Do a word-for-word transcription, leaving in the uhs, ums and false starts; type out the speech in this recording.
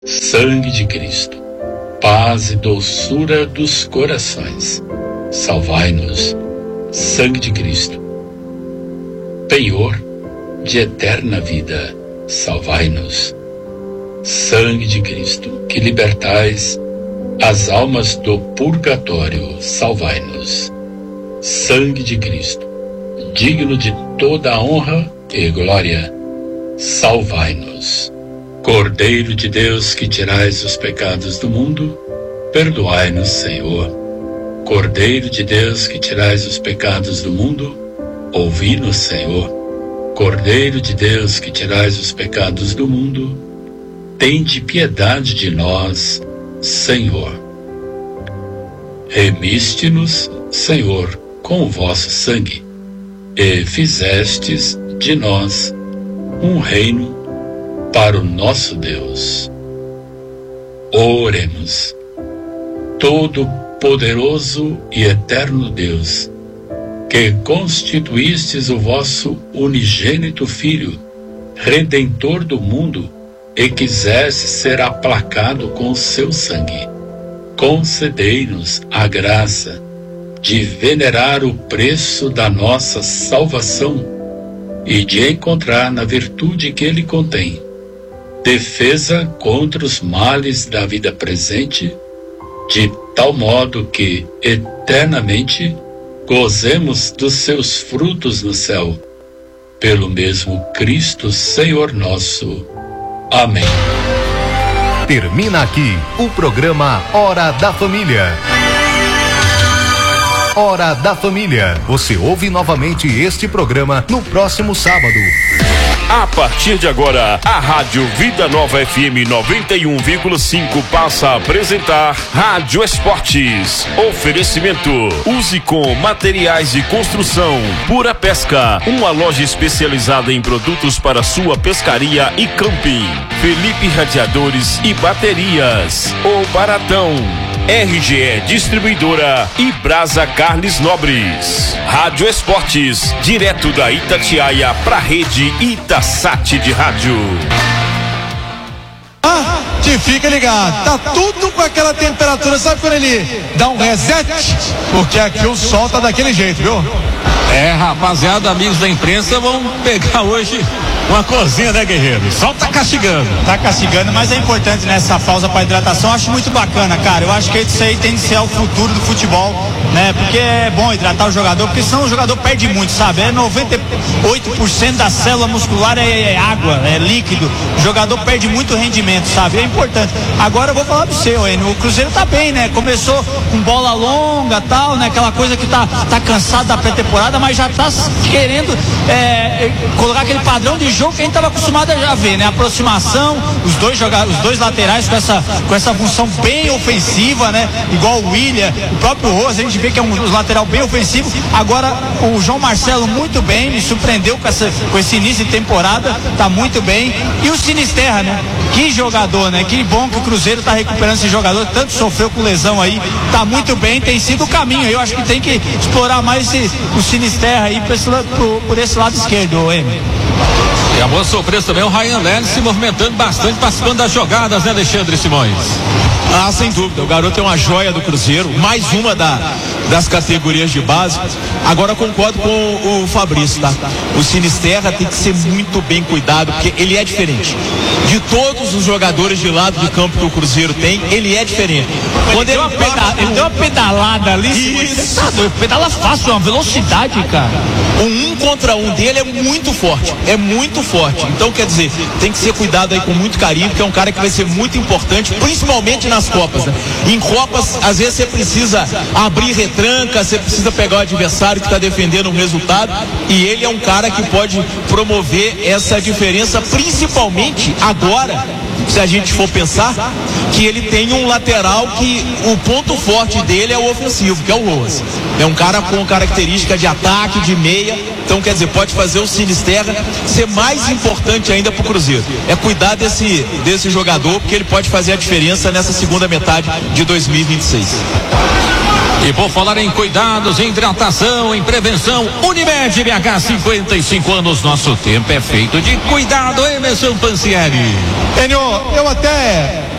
Sangue de Cristo, paz e doçura dos corações, salvai-nos. Sangue de Cristo, penhor de eterna vida, salvai-nos. Sangue de Cristo, que libertais as almas do purgatório, salvai-nos. Sangue de Cristo, digno de toda a honra e glória, salvai-nos. Cordeiro de Deus, que tirais os pecados do mundo, perdoai-nos, Senhor. Cordeiro de Deus, que tirais os pecados do mundo, ouvi-nos, Senhor. Cordeiro de Deus, que tirais os pecados do mundo, tende piedade de nós, Senhor. Remiste-nos, Senhor, com o vosso sangue, e fizestes de nós um reino para o nosso Deus. Oremos. Todo-poderoso e eterno Deus, que constituístes o vosso unigênito Filho, Redentor do mundo, e quiseste ser aplacado com o seu sangue, concedei-nos a graça de venerar o preço da nossa salvação e de encontrar na virtude que ele contém defesa contra os males da vida presente, de tal modo que eternamente gozemos dos seus frutos no céu, pelo mesmo Cristo Senhor nosso. Amém. Termina aqui o programa Hora da Família. Hora da Família. Você ouve novamente este programa no próximo sábado. A partir de agora, a Rádio Vida Nova F M noventa e um vírgula cinco passa a apresentar Rádio Esportes. Oferecimento: use com materiais de construção Pura Pesca, uma loja especializada em produtos para sua pescaria e camping. Felipe Radiadores e Baterias, O Baratão, R G E Distribuidora e Brasa Carnes Nobres. Rádio Esportes, direto da Itatiaia para a rede Itasat de rádio. Ah, te fica ligado, tá tudo com aquela temperatura, sabe quando ele dá um reset? Porque aqui o sol tá daquele jeito, viu? É, rapaziada, amigos da imprensa vão pegar hoje uma cozinha, né, guerreiro? O sol tá castigando. Tá castigando, mas é importante nessa pausa para hidratação. Acho muito bacana, cara. Eu acho que isso aí tem de ser o futuro do futebol, né? Porque é bom hidratar o jogador, porque senão o jogador perde muito, sabe? É noventa e oito por cento da célula muscular é, é água, é líquido. O jogador perde muito rendimento, sabe? É importante. Agora eu vou falar pro seu, hein? O Cruzeiro tá bem, né? Começou com bola longa, tal, né? Aquela coisa que tá, tá cansado da pré-temporada, mas já tá querendo é, colocar aquele padrão de jogo que a gente estava acostumado a já ver, né? Aproximação, os dois jogadores, os dois laterais com essa, com essa função bem ofensiva, né? Igual o William, o próprio Rose, a gente vê que é um, um lateral bem ofensivo. Agora o João Marcelo muito bem, me surpreendeu com, essa, com esse início de temporada, tá muito bem. E o Sinisterra, né? Que jogador, né? Que bom que o Cruzeiro tá recuperando esse jogador, tanto sofreu com lesão aí, tá muito bem, tem sido o caminho. Eu acho que tem que explorar mais esse, o Sinisterra aí por esse, por, por esse lado esquerdo, Emi. E a boa surpresa também é o Ryan Lennon se movimentando bastante, participando das jogadas, né, Alexandre Simões? Ah, sem dúvida, o garoto é uma joia do Cruzeiro, mais uma da, das categorias de base. Agora concordo com o, o Fabrício, tá? O Sinisterra tem que ser muito bem cuidado, porque ele é diferente. De todos os jogadores de lado de campo que o Cruzeiro tem, ele é diferente. Quando ele, ele, deu, uma pedala, ele deu uma pedalada ali, isso. Tá doido, pedala fácil, uma velocidade, cara. O um contra um dele é muito forte, é muito forte. Então, quer dizer, tem que ser cuidado aí com muito carinho, porque é um cara que vai ser muito importante, principalmente nas Copas, né? Em Copas, às vezes você precisa abrir retranca, você precisa pegar o adversário que está defendendo um resultado, e ele é um cara que pode promover essa diferença, principalmente agora, se a gente for pensar, que ele tem um lateral que o ponto forte dele é o ofensivo, que é o Rose. É um cara com característica de ataque, de meia. Então, quer dizer, pode fazer o Sinisterra ser mais importante ainda pro Cruzeiro. É cuidar desse, desse jogador, porque ele pode fazer a diferença nessa segunda metade de dois mil e vinte e seis. E por falar em cuidados, em hidratação, em prevenção, Unimed B H, cinquenta e cinco anos, nosso tempo é feito de cuidado, Emerson Pansieri. Enio, eu até